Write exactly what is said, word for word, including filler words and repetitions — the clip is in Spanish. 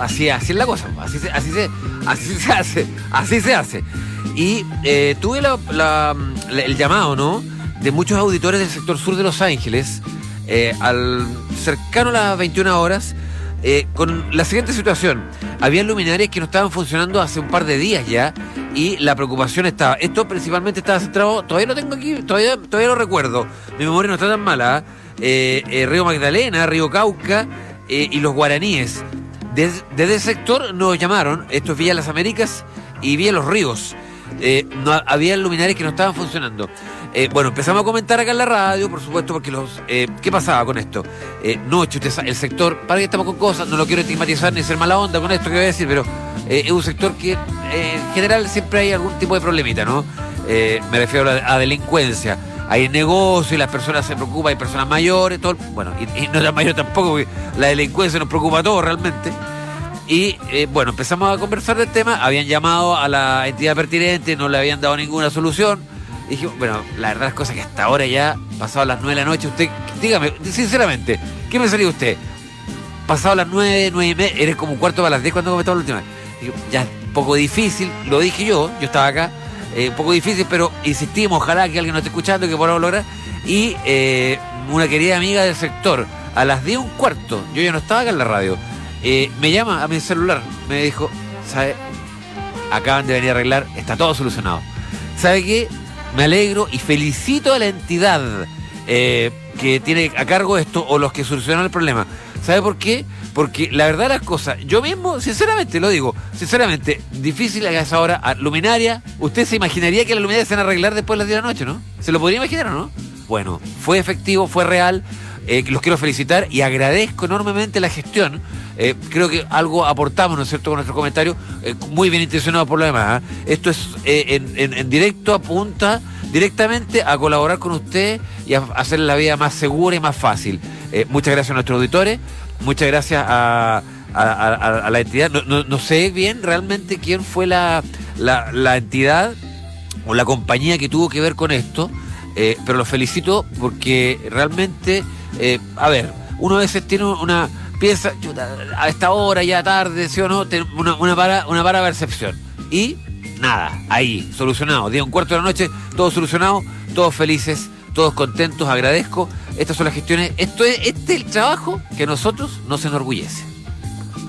así, así es la cosa, así se, así se, así se hace, así se hace. Y eh, tuve la, la, la, el llamado, ¿no?, de muchos auditores del sector sur de Los Ángeles, eh, al cercano a las veintiuna horas, eh, con la siguiente situación. Había luminarias que no estaban funcionando hace un par de días ya, y la preocupación estaba, esto principalmente estaba centrado, todavía lo tengo aquí, todavía, todavía lo recuerdo, mi memoria no está tan mala, eh, eh, Río Magdalena, Río Cauca, eh, y los guaraníes. Desde, desde ese sector nos llamaron, esto es Villa Las Américas y Villa Los Ríos. Eh, no, había luminarias que no estaban funcionando. Eh, bueno, empezamos a comentar acá en la radio, por supuesto, porque los... Eh, ¿qué pasaba con esto? Eh, no, usted, el sector, para que estamos con cosas, no lo quiero estigmatizar ni ser mala onda con esto que voy a decir, pero eh, es un sector que eh, en general siempre hay algún tipo de problemita, ¿no? Eh, me refiero a, a delincuencia. Hay negocio y las personas se preocupan, hay personas mayores, todo, bueno, y, y no tan mayores tampoco, porque la delincuencia nos preocupa a todos realmente. Y eh, bueno, empezamos a conversar del tema, habían llamado a la entidad pertinente, no le habían dado ninguna solución. Y dije, bueno, la verdad es cosa que hasta ahora ya, pasado las nueve de la noche, usted, dígame, sinceramente, ¿qué me salió usted? Pasado las nueve, nueve y media, eres como un cuarto para las diez cuando comentamos la última vez. Digo, ya, un poco difícil, lo dije yo, yo estaba acá, eh, un poco difícil, pero insistimos, ojalá que alguien nos esté escuchando y que podamos lograr. Y eh, una querida amiga del sector, a las diez un cuarto, yo ya no estaba acá en la radio, eh, me llama a mi celular, me dijo, ¿sabe? Acaban de venir a arreglar, está todo solucionado. ¿Sabe qué? Me alegro y felicito a la entidad eh, que tiene a cargo esto o los que solucionaron el problema. ¿Sabe por qué? Porque la verdad las cosas, yo mismo, sinceramente lo digo, sinceramente, difícil a esa hora, a luminaria, usted se imaginaría que las luminarias se van a arreglar después de las diez de la noche, ¿no? ¿Se lo podría imaginar o no? Bueno, fue efectivo, fue real, eh, los quiero felicitar y agradezco enormemente la gestión. Eh, creo que algo aportamos, ¿no es cierto?, con nuestro comentario, eh, muy bien intencionado por lo demás, ¿eh? Esto es eh, en, en, en directo, apunta directamente a colaborar con usted y a hacer la vida más segura y más fácil. Eh, muchas gracias a nuestros auditores, muchas gracias a, a, a, a la entidad. No, no, no sé bien realmente quién fue la, la, la entidad o la compañía que tuvo que ver con esto, eh, pero los felicito porque realmente, eh, a ver, uno a veces tiene una... piensa, chuta, a esta hora ya tarde, ¿sí o no? Una, una, para, una para percepción. Y nada, ahí, solucionado. Día un cuarto de la noche, todo solucionado, todos felices, todos contentos, agradezco. Estas son las gestiones, esto es, este es el trabajo que a nosotros nos enorgullece.